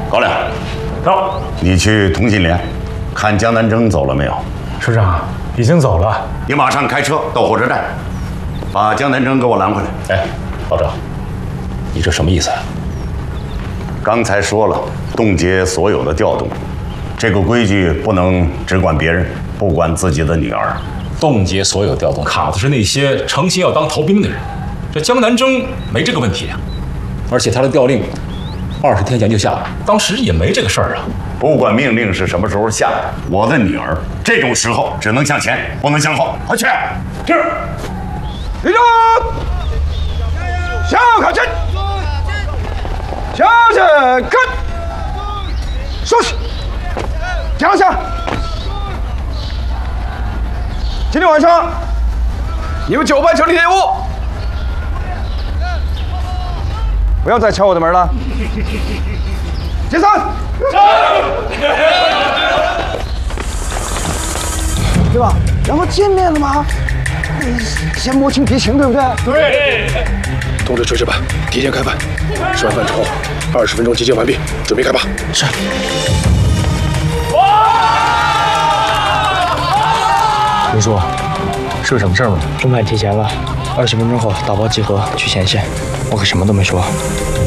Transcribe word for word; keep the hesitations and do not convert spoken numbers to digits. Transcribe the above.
高粱， 到。 你去同心连，看江南征走了没有？ 师长已经走了。 你马上开车到火车站，把江南征给我拦回来。 哎，老赵，你这什么意思啊？ 刚才说了，冻结所有的调动，这个规矩不能只管别人，不管自己的女儿。 冻结所有调动，卡的是那些诚心要当逃兵的人。这江南征没这个问题啊，而且他的调令二十天前就下了，当时也没这个事儿啊。 不管命令是什么时候下的，我的女儿这种时候只能向前，不能向后。快去！ 是。立正，向后看齐，向前看，收起，降下。今天晚上，你们九班成立队伍，不要再敲我的门了。解散。对吧？然后见面了吗？先摸清敌情，对不对？ 对。通知炊事班提前开饭，吃完饭之后二十分钟集结完毕，准备开拔。 是。 林叔，是有什么事儿吗？ 中派提前了，二十分钟后打包集合去前线。我可什么都没说。